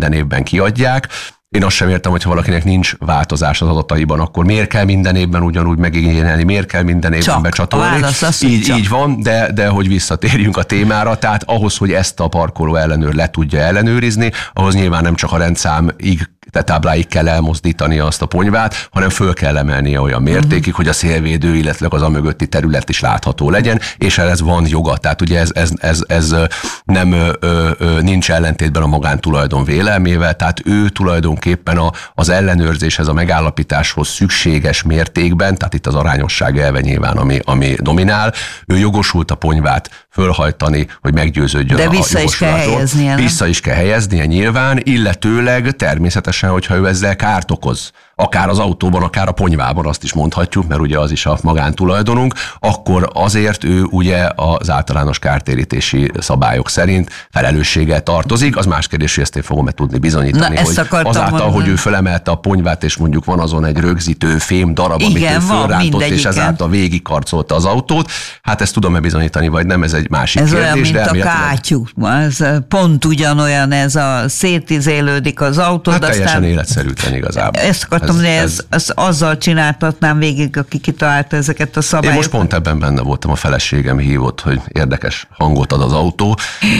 minden évben kiadják. Én azt sem értem, hogyha valakinek nincs változás az adataiban, akkor miért kell minden évben ugyanúgy megigényelni, miért kell minden évben becsatolni. Így van, de hogy visszatérjünk a témára, tehát ahhoz, hogy ezt a parkoló ellenőr le tudja ellenőrizni, ahhoz nyilván nem csak a rendszámig, tábláig kell elmozdítani azt a ponyvát, hanem föl kell emelnie olyan mértékig, hogy a szélvédő, illetve az amögötti terület is látható legyen, és ez van joga. Tehát ugye ez nem nincs ellentétben a magántulajdon vélelmével, tehát ő tulajdonképpen az ellenőrzéshez, a megállapításhoz szükséges mértékben, tehát itt az arányosság elve nyilván, ami dominál, ő jogosult a ponyvát fölhajtani, hogy meggyőződjön de vissza is kell helyeznie. Vissza is kell helyeznie nyilván, illetőleg természetesen, hogyha ő ezzel kárt okoz, akár az autóban, akár a ponyvában, azt is mondhatjuk, mert ugye az is a magántulajdonunk, akkor azért ő ugye az általános kártérítési szabályok szerint felelősséggel tartozik. Az más kérdés, hogy ezt én fogom tudni bizonyítani, hogy azáltal, hogy ő fölemelte a ponyvát, és mondjuk van azon egy rögzítő fém darab, amit ő fölrántott, és ezáltal végigkarcolta az autót. Hát ezt tudom-e bizonyítani, vagy nem, ez egy másik kérdés. Ez olyan, mint a kátyú. Ez pont ugyanolyan, ez a szétizélődik az autód. Hát teljesen életszerűtlen igazából. Ezt akartam, ezt azzal csináltatnám végig, aki kitalálta ezeket a szabályokat. Én most pont ebben benne voltam, a feleségem hívott, hogy érdekes hangot ad az autó,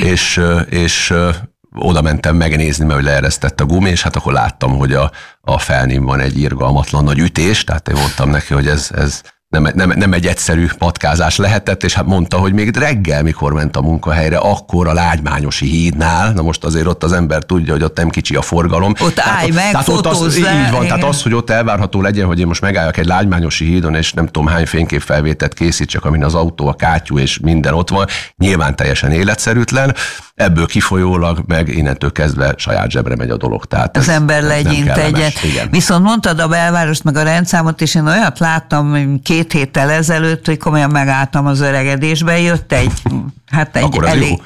és oda mentem megnézni, mert leeresztett a gumi, és hát akkor láttam, hogy a felném van egy irgalmatlan nagy ütés, tehát én mondtam neki, hogy ez nem egy egyszerű patkázás lehetett, és hát mondta, hogy még reggel, mikor ment a munkahelyre, akkor a Lágymányosi hídnál, na most azért ott az ember tudja, hogy ott nem kicsi a forgalom. Ott állj meg, fotózz le. Így van, igen. Tehát az, hogy ott elvárható legyen, hogy én most megálljak egy Lágymányosi hídon, és nem tudom hány fényképfelvételt készítsek, amin az autó, a kátyú és minden ott van, nyilván teljesen életszerűtlen. Ebből kifolyólag meg innentől kezdve saját zsebre megy a dolog. Tehát az ember legyint egyet. Igen. Viszont mondtad a belvárost meg a rendszámot, és én olyat láttam 2 héttel ezelőtt, hogy komolyan megálltam az öregedésbe, jött egy akkor elég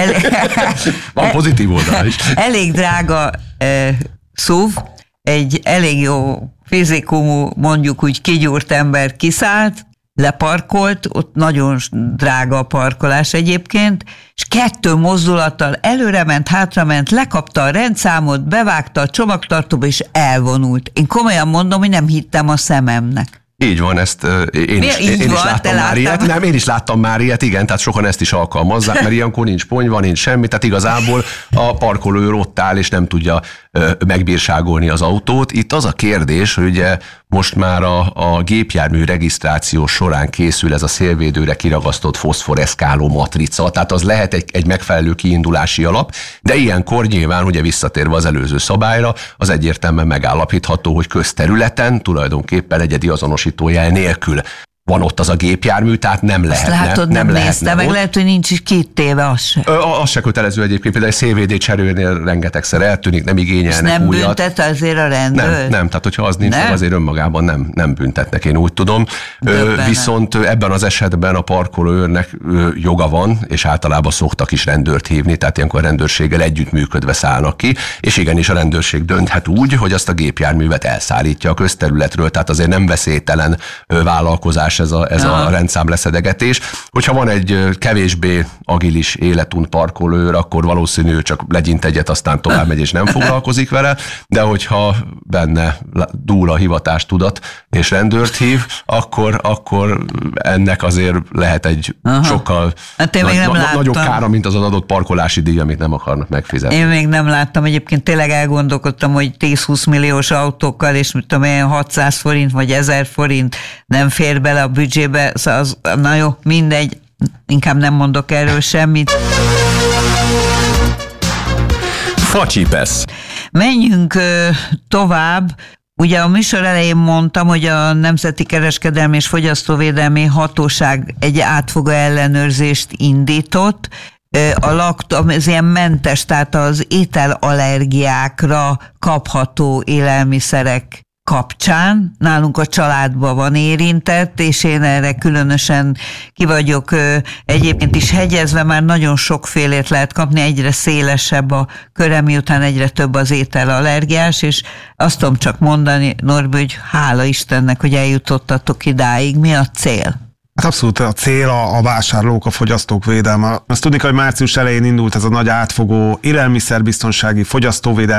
van pozitív oldal is. Elég drága SUV, egy elég jó fizikumú, mondjuk úgy kigyúrt ember kiszállt, leparkolt, ott nagyon drága a parkolás egyébként, és 2 mozdulattal előrement, hátrament, lekapta a rendszámot, bevágta a csomagtartóba, és elvonult. Én komolyan mondom, hogy nem hittem a szememnek. Így van, ezt én is láttam már ilyet. Nem, én is láttam már ilyet, igen, tehát sokan ezt is alkalmazzák, mert ilyenkor nincs ponyva, nincs semmi, tehát igazából a parkolóőr ott áll, és nem tudja megbírságolni az autót. Itt az a kérdés, hogy ugye most már a gépjármű regisztráció során készül ez a szélvédőre kiragasztott foszforeszkáló matrica, tehát az lehet egy megfelelő kiindulási alap, de ilyenkor nyilván, ugye visszatérve az előző szabályra, az egyértelműen megállapítható, hogy közterületen tulajdonképpen egyedi azonosítójel nélkül van ott az a gépjármű, tehát nem lehetne. Azt látod, nem lehetne meg ott. Lehet, hogy nincs is kitéve az se. Az se kötelező egyébként, például egy szélvédő cserélnél rengetegszer eltűnik, nem igényelnek nem újat. büntet azért a rendőr? Nem, tehát hogyha az nincs, azért önmagában nem büntetnek, én úgy tudom. Viszont ebben az esetben a parkolóőrnek joga van, és általában szoktak is rendőrt hívni, tehát ilyenkor a rendőrséggel együttműködve szállnak ki, és igenis a rendőrség dönthet úgy, hogy azt a gépjárművet elszállítja a közterületről, tehát azért nem veszélytelen vállalkozás ez a rendszámleszedegetés. Hogyha van egy kevésbé agilis életunt parkolőr, akkor valószínű, csak legyint egyet, aztán tovább megy, és nem foglalkozik vele, de hogyha benne dúl a hivatástudat, és rendőrt hív, akkor ennek azért lehet egy sokkal nagyobb kára, mint az adott parkolási díj, amit nem akarnak megfizetni. Én még nem láttam, egyébként tényleg elgondolkodtam, hogy 10-20 milliós autókkal, és mit tudom én, 600 forint vagy 1000 forint nem fér bele a büdzsébe, szóval na jó, mindegy, inkább nem mondok erről semmit. Facsipesz. Menjünk tovább. Ugye a műsor elején mondtam, hogy a Nemzeti Kereskedelmi és Fogyasztóvédelmi Hatóság egy átfogó ellenőrzést indított. Ez ilyen mentes, tehát az ételallergiákra kapható élelmiszerek kapcsán. Nálunk a családban van érintett, és én erre különösen ki vagyok egyébként is hegyezve, már nagyon sokfélét lehet kapni, egyre szélesebb a köre, miután egyre több az ételallergiás, és azt tudom csak mondani, Norbi, hogy hála Istennek, hogy eljutottatok idáig. Mi a cél? Hát abszolút a cél a vásárlók, a fogyasztók védelme. Azt tudni, hogy március elején indult ez a nagy átfogó élelmiszerbiztonsági, fogyasztóvédelmi